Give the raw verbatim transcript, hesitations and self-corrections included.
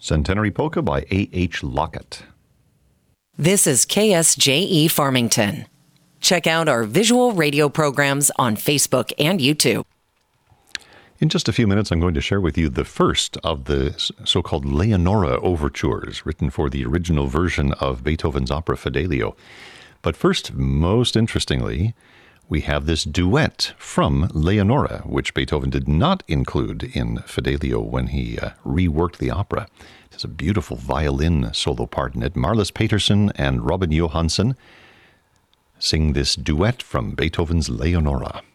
Centenary Polka by A H Lockett. This is K S J E Farmington. Check out our visual radio programs on Facebook and YouTube. In just a few minutes, I'm going to share with you the first of the so-called Leonora overtures, written for the original version of Beethoven's opera Fidelio. But first, most interestingly, we have this duet from Leonora, which Beethoven did not include in Fidelio when he uh, reworked the opera. It has a beautiful violin solo part in it. Marlis Peterson and Robin Johansson sing this duet from Beethoven's Leonora.